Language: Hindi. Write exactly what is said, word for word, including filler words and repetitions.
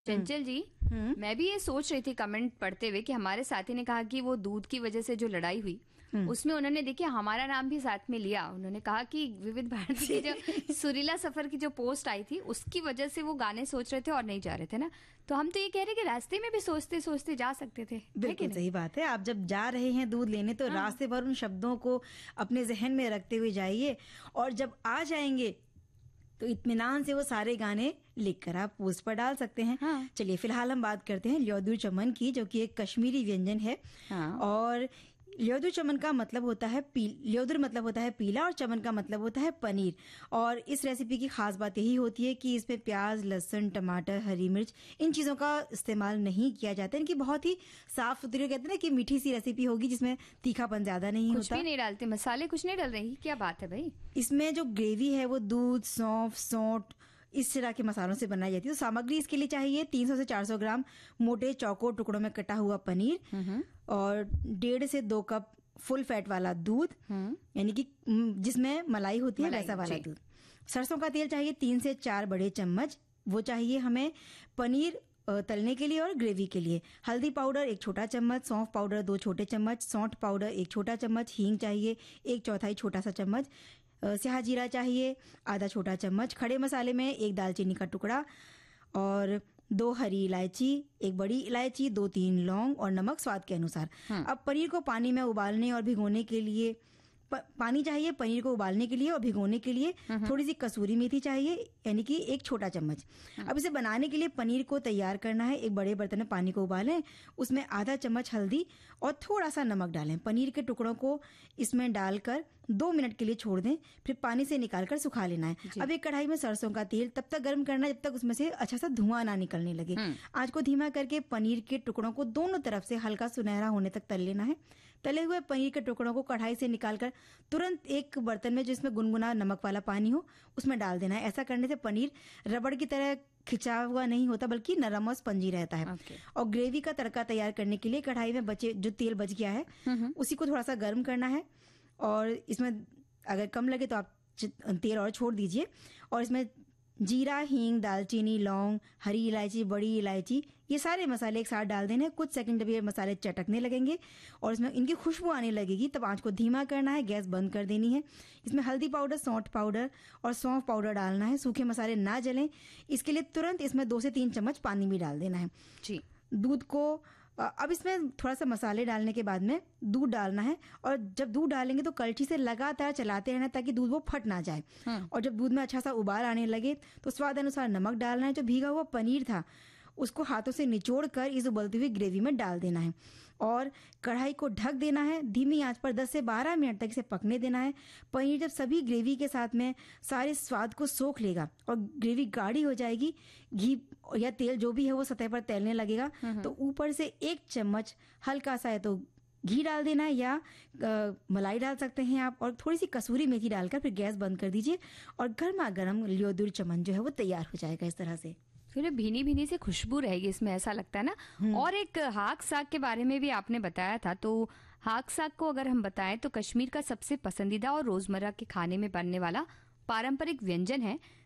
चंचल जी, मैं भी ये सोच रही थी कमेंट पढ़ते हुए कि हमारे साथी ने कहा कि वो दूध की वजह से जो लड़ाई हुई उसमें उन्होंने देखिए हमारा नाम भी साथ में लिया। उन्होंने कहा कि विविध भारती की जो सुरीला सफर की जो पोस्ट आई थी उसकी वजह से वो गाने सोच रहे थे और नहीं जा रहे थे ना। तो हम तो ये कह रहे कि रास्ते में भी सोचते सोचते जा सकते थे। बिल्कुल सही बात है। आप जब जा रहे हैं दूध लेने तो हाँ। रास्ते भर उन शब्दों को अपने जहन में रखते हुए जाइए और जब आ जाएंगे तो इत्मीनान से वो सारे गाने लिखकर आप पोस्ट पर डाल सकते हैं। हाँ। चलिए फिलहाल हम बात करते हैं ल्योदु चमन की, जो कि एक कश्मीरी व्यंजन है। हाँ। और ल्योदु चमन का मतलब होता है पी ल्योदुर मतलब होता है पीला और चमन का मतलब होता है पनीर। और इस रेसिपी की खास बात यही होती है कि इसमें प्याज, लहसुन, टमाटर, हरी मिर्च इन चीजों का इस्तेमाल नहीं किया जाता है। इनकी बहुत ही साफ सुथरी, कहते हैं ना कि मीठी सी रेसिपी होगी जिसमें तीखापन ज्यादा नहीं कुछ होता। भी नहीं डालते, मसाले कुछ नहीं डाल रही, क्या बात है भाई। इसमें जो ग्रेवी है वो दूध, सौंफ, सौंठ इस तरह के मसालों से बनाई जाती है। तो सामग्री इसके लिए चाहिए तीन सौ से चार सौ ग्राम मोटे चौकोर टुकड़ों में कटा हुआ पनीर और डेढ़ से दो कप फुल फैट वाला दूध, यानी कि जिसमें मलाई होती है वैसा वाला दूध। सरसों का तेल चाहिए तीन से चार बड़े चम्मच, वो चाहिए हमें पनीर तलने के लिए और ग्रेवी के लिए। हल्दी पाउडर एक छोटा चम्मच, सौंफ पाउडर दो छोटे चम्मच, सौंठ पाउडर एक छोटा चम्मच, हींग चाहिए एक चौथाई छोटा सा चम्मच, स्याह जीरा चाहिए आधा छोटा चम्मच, खड़े मसाले में एक दालचीनी का टुकड़ा और दो हरी इलायची, एक बड़ी इलायची, दो तीन लौंग और नमक स्वाद के अनुसार। हाँ। अब पनीर को पानी में उबालने और भिगोने के लिए प, पानी चाहिए पनीर को उबालने के लिए और भिगोने के लिए। थोड़ी सी कसूरी मेथी चाहिए, यानी कि एक छोटा चम्मच। अब इसे बनाने के लिए पनीर को तैयार करना है। एक बड़े बर्तन में पानी को उबालें, उसमें आधा चम्मच हल्दी और थोड़ा सा नमक डालें। पनीर के टुकड़ों को इसमें डालकर दो मिनट के लिए छोड़ दें, फिर पानी से निकालकर सुखा लेना है। अब एक कढ़ाई में सरसों का तेल तब तक गर्म करना है जब तक उसमें से अच्छा सा धुआं ना निकलने लगे। आंच को धीमा करके पनीर के टुकड़ों को दोनों तरफ से हल्का सुनहरा होने तक तल लेना है। तले हुए पनीर के टुकड़ों को कढ़ाई से निकालकर तुरंत एक बर्तन में जिसमें गुनगुना नमक वाला पानी हो उसमें डाल देना है। ऐसा करने से पनीर रबड़ की तरह खिंचा हुआ नहीं होता बल्कि नरम और स्पंजी रहता है। okay. और ग्रेवी का तड़का तैयार करने के लिए कढ़ाई में बचे जो तेल बच गया है उसी को थोड़ा सा गर्म करना है और इसमें अगर कम लगे तो आप तेल और छोड़ दीजिए और इसमें जीरा, हींग, दालचीनी, लौंग, हरी इलायची, बड़ी इलायची ये सारे मसाले एक साथ डाल देने। कुछ सेकंड में ये मसाले चटकने लगेंगे और इसमें इनकी खुशबू आने लगेगी, तब आंच को धीमा करना है, गैस बंद कर देनी है। इसमें हल्दी पाउडर, सौंठ पाउडर और सौंफ पाउडर डालना है। सूखे मसाले ना जलें इसके लिए तुरंत इसमें दो से तीन चम्मच पानी भी डाल देना है। जी। दूध को अब इसमें थोड़ा सा मसाले डालने के बाद में दूध डालना है और जब दूध डालेंगे तो कलछी से लगातार चलाते रहना ताकि दूध वो फट ना जाए। हाँ। और जब दूध में अच्छा सा उबाल आने लगे तो स्वाद अनुसार नमक डालना है। जो भीगा हुआ पनीर था उसको हाथों से निचोड़ कर इस उबलती हुई ग्रेवी में डाल देना है और कढ़ाई को ढक देना है। धीमी आंच पर दस से बारह मिनट तक इसे पकने देना है। पनीर जब सभी ग्रेवी के साथ में सारे स्वाद को सोख लेगा और ग्रेवी गाढ़ी हो जाएगी, घी या तेल जो भी है वो सतह पर तैरने लगेगा, तो ऊपर से एक चम्मच हल्का सा है तो घी डाल देना है या आ, मलाई डाल सकते हैं आप और थोड़ी सी कसूरी मेथी डालकर फिर गैस बंद कर दीजिए और गर्मा गर्म ल्योदुर चमन जो है वो तैयार हो जाएगा इस तरह से। फिर भीनी भीनी से खुशबू रहेगी इसमें, ऐसा लगता है ना। और एक हाक साग के बारे में भी आपने बताया था, तो हाक साग को अगर हम बताएं तो कश्मीर का सबसे पसंदीदा और रोजमर्रा के खाने में बनने वाला पारंपरिक व्यंजन है